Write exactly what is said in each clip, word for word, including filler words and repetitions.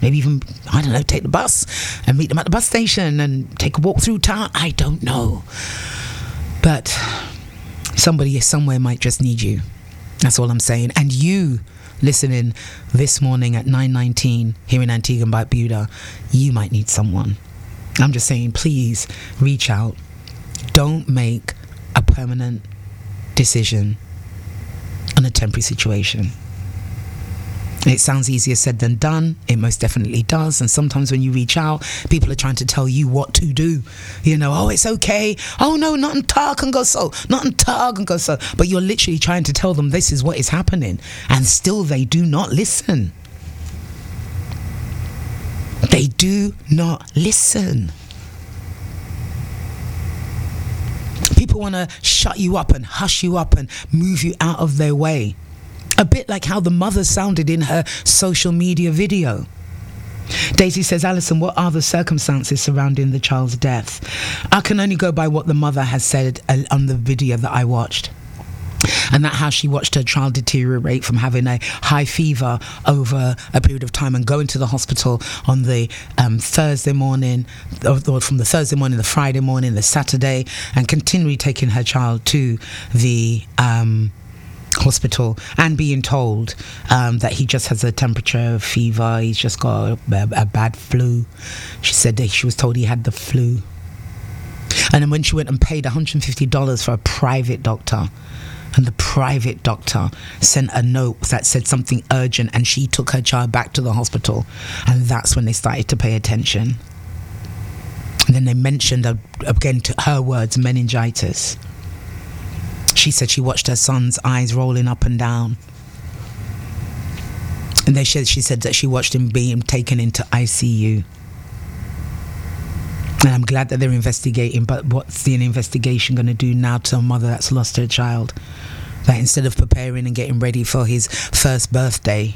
Maybe even, I don't know, take the bus and meet them at the bus station and take a walk through town. I don't know. But somebody somewhere might just need you. That's all I'm saying. And you listening this morning at nine nineteen here in Antigua and Barbuda, you might need someone. I'm just saying, please reach out. Don't make a permanent decision on a temporary situation. It sounds easier said than done. It most definitely does. And sometimes when you reach out, people are trying to tell you what to do. You know, oh, it's okay. Oh, no, not in talk and go so. Not in talk and go so. But you're literally trying to tell them this is what is happening. And still they do not listen. They do not listen. People want to shut you up and hush you up and move you out of their way. A bit like how the mother sounded in her social media video. Daisy says, Alison, what are the circumstances surrounding the child's death? I can only go by what the mother has said on the video that I watched. And that how she watched her child deteriorate from having a high fever over a period of time and going to the hospital on the um, Thursday morning, or, or from the Thursday morning, the Friday morning, the Saturday, and continually taking her child to the um, hospital and being told um, that he just has a temperature, fever, he's just got a, a bad flu. She said that she was told he had the flu. And then when she went and paid one hundred fifty dollars for a private doctor, and the private doctor sent a note that said something urgent, and she took her child back to the hospital, and that's when they started to pay attention. And then they mentioned, uh, again, to her words, meningitis. She said she watched her son's eyes rolling up and down. And they said, she said that she watched him being taken into I C U. And I'm glad that they're investigating, but what's the investigation going to do now to a mother that's lost her child? That instead of preparing and getting ready for his first birthday,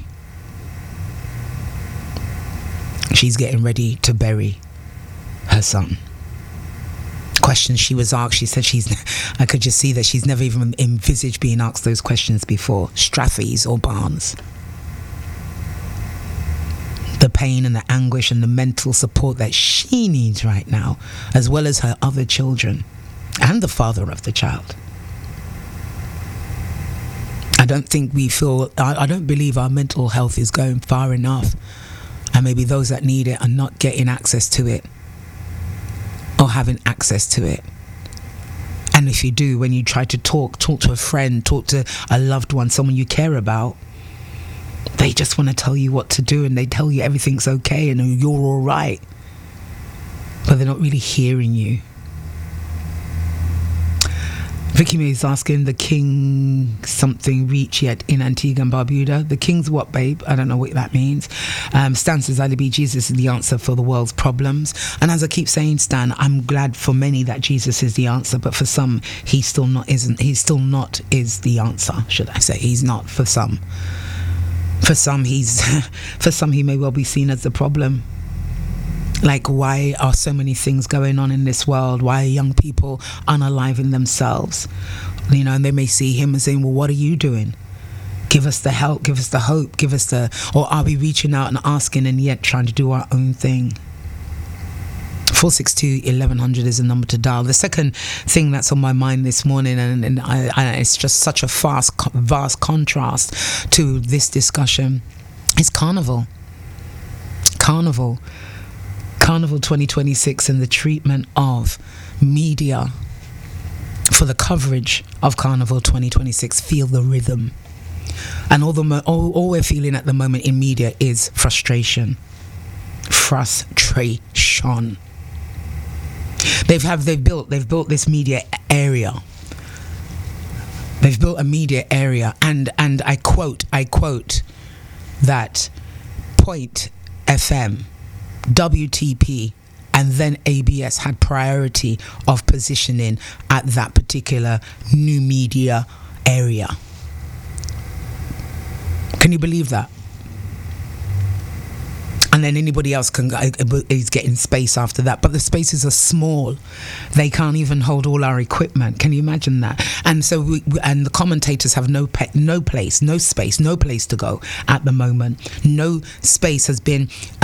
she's getting ready to bury her son. Questions she was asked, she said she's, I could just see that she's never even envisaged being asked those questions before. Strathys or Barnes. The pain and the anguish and the mental support that she needs right now, as well as her other children and the father of the child. I don't think we feel, I, I don't believe our mental health is going far enough, and maybe those that need it are not getting access to it or having access to it. And if you do, when you try to talk, talk to a friend, talk to a loved one, someone you care about, they just want to tell you what to do, and they tell you everything's okay and you're all right, but they're not really hearing you. Vicky May is asking, the king something reach yet in Antigua and Barbuda? The king's what, babe? I don't know what that means. Um, Stan says, Ali B, Jesus is the answer for the world's problems. And as I keep saying, Stan, I'm glad for many that Jesus is the answer, but for some, he still not isn't. He still not is the answer, should I say. He's not for some. For some, he's for some he may well be seen as the problem. Like, why are so many things going on in this world? Why are young people unaliving themselves? You know, and they may see him and saying, well, what are you doing? Give us the help, give us the hope, give us the... Or are we reaching out and asking and yet trying to do our own thing? four six two, eleven hundred is the number to dial. The second thing that's on my mind this morning, and, and I, I, it's just such a vast, vast contrast to this discussion, is Carnival. Carnival. Carnival twenty twenty-six and the treatment of media for the coverage of Carnival twenty twenty-six. Feel the rhythm. And all, the, all, all we're feeling at the moment in media is frustration. Frustration. They've have they've built they've built this media area. They've built a media area, and and I quote I quote that Point F M, W T P, and then A B S had priority of positioning at that particular new media area. Can you believe that? And then anybody else can is getting space after that, but the spaces are small. They can't even hold all our equipment. Can you imagine that? And so we, and the commentators have no pe- no place, no space, no place to go at the moment. No space has been